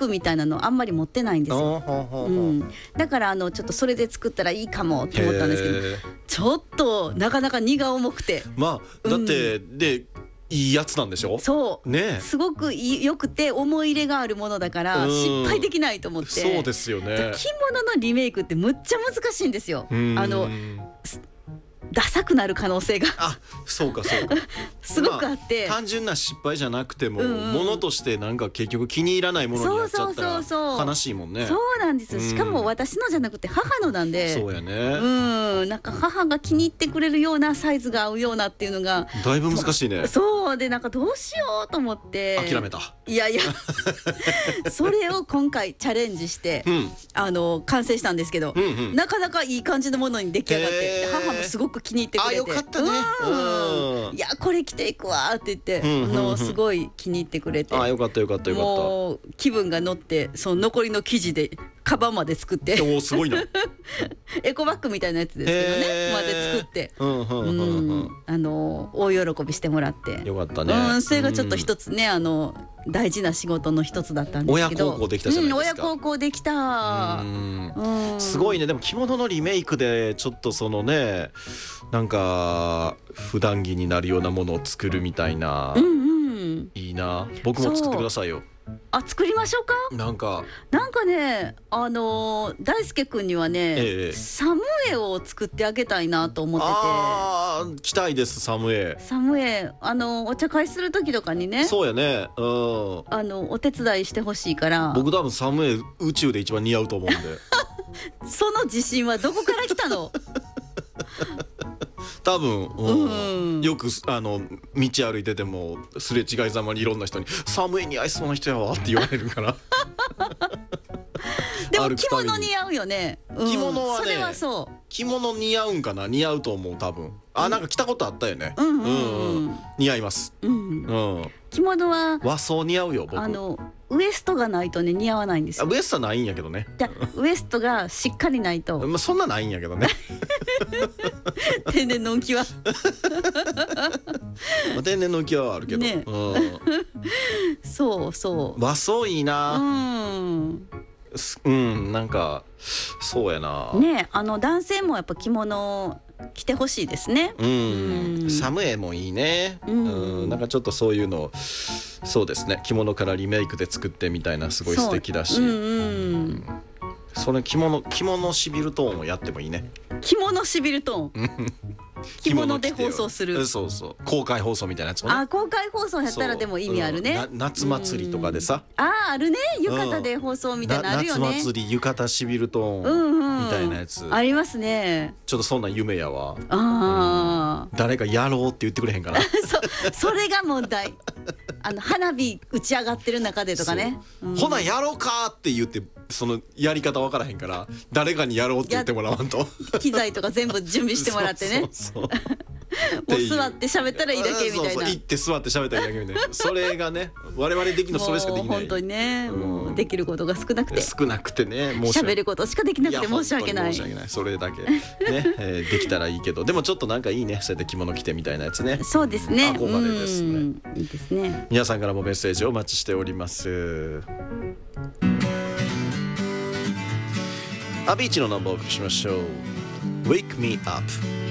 服みたいなのあんまり持ってないんですよ、だからちょっとそれで作ったらいいかもって思ったんですけど、ちょっとなかなか荷が重くて、 まあだって、でいいやつなんでしょ。 そうね、 すごくよくて思い入れがあるものだから失敗できないと思って。 そうですよね。 着物のリメイクってむっちゃ難しいんですよ。ダサくなる可能性がそうかすごくあって、 単純な失敗じゃなくても、ものとしてなんか結局気に入らないものになっちゃったら悲しいもんね。 そうなんですよ。しかも私のじゃなくて母のなんで、 そうやね。 なんか母が気に入ってくれるようなサイズが合うようなっていうのがだいぶ難しいね。 そうで、なんかどうしようと思って諦めた。 いやそれを今回チャレンジして、完成したんですけど、なかなかいい感じのものに出来上がって、母もすごく気に入ってくれて、 よかったね。 いやこれ着ていくわって言って、すごい気に入ってくれて、 よかったもう気分が乗って、その残りの生地でカバンまで作って、 すごいなエコバッグみたいなやつですけどね、まで作って、大喜びしてもらって、 よかったね。 それがちょっと一つね、大事な仕事の一つだったんですけど、 親孝行できたじゃないですか。 親孝行できた。 すごいね。でも着物のリメイクでちょっとそのね、なんか普段着になるようなものを作るみたいな、いいな。僕も作ってくださいよ。 作りましょうか。 なんかね、大輔くんにはね、サムエを作ってあげたいなと思ってて。 着たいです。サムエお茶会する時とかにね。 そうやね。 お手伝いしてほしいから。 僕多分サムエ宇宙で一番似合うと思うんでその自信はどこから来たの？ 多分、よく道歩いててもすれ違いざまにいろんな人に「サムエに合いそうな人やわ」って言われるからでも着物似合うよね。 着物はね、 それはそう。 着物似合うんかな。似合うと思う。多分なんか着たことあったよね。似合います。着物は和装似合うよ。僕ウエストがないとね似合わないんですよ。 ウエストはないんやけどね。 じゃウエストがしっかりないとそんなないんやけどね天然の浮き輪天然の浮き輪はあるけど、 そう和装いいな。なんかそうやな。 男性もやっぱ着物着てほしいですね。 サムエもいいね。なんかちょっとそういうの、そうですね、着物からリメイクで作ってみたいな、すごい素敵だし、その着物シビルトーンをやってもいいね。 着物シビルトーン着物で放送する。 そう公開放送みたいなやつもね。 公開放送やったらでも意味あるね。 夏祭りとかでさ、 あるね。浴衣で放送みたいなのあるよね。 夏祭り浴衣シビルトーンみたいなやつありますね。 ちょっとそんな夢やわ。誰かやろうって言ってくれへんかなそれが問題。花火打ち上がってる中でとかね。 ほなやろうかって言って、そのやり方わからへんから、誰かにやろうって言ってもらわんと。 機材とか全部準備してもらってね。もう座って喋ったらいいだけみたいな。 行って座って喋ったらいいだけみたいな。それがね、我々できるのそれしかできない。 本当にね、もうできることが少なくてね、喋ることしかできなくて申し訳ない。 それだけね、できたらいいけど、でもちょっとなんかいいね、そうやって着物着てみたいなやつね。 そうですね。 憧れですね。 いいですね。 皆さんからもメッセージをお待ちしております。アビーチのナンバーをお送りしましょう。Wake Me Up